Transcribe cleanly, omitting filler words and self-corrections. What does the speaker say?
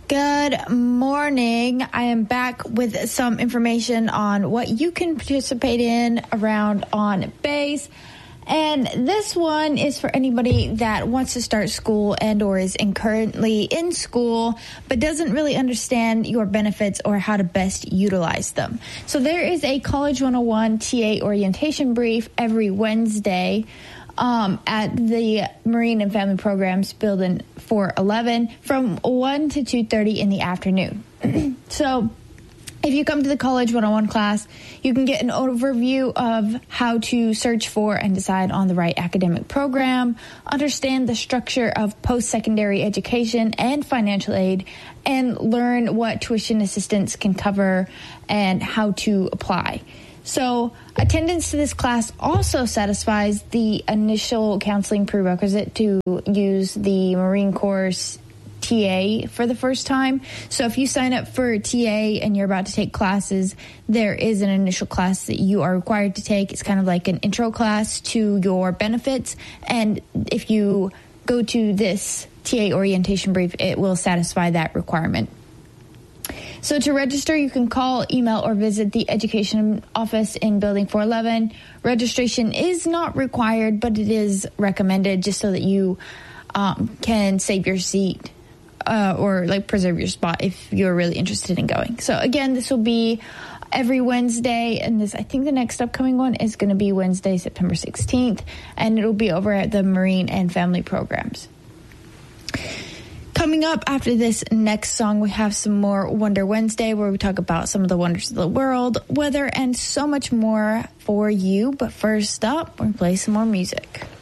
Good morning. I am back with some information on what you can participate in around on base. And this one is for anybody that wants to start school and or is currently in school but doesn't really understand your benefits or how to best utilize them. So there is a College 101 TA orientation brief every Wednesday at the Marine and Family Programs Building 411 from 1 to 2:30 in the afternoon. So if you come to the College 101 class, you can get an overview of how to search for and decide on the right academic program, understand the structure of post-secondary education and financial aid, and learn what tuition assistance can cover and how to apply. So attendance to this class also satisfies the initial counseling prerequisite to use the Marine Corps TA for the first time. So if you sign up for TA and you're about to take classes, there is an initial class that you are required to take. It's kind of like an intro class to your benefits. And if you go to this TA orientation brief, it will satisfy that requirement. So to register, you can call, email, or visit the education office in Building 411. Registration is not required, but it is recommended just so that you can save your seat or like preserve your spot if you're really interested in going. So again, this will be every Wednesday, and I think the next upcoming one is going to be Wednesday, September 16th, and it'll be over at the Marine and Family Programs. Coming up after this next song, we have some more Wonder Wednesday, where we talk about some of the wonders of the world, weather, and so much more for you. But first up, we're going to play some more music.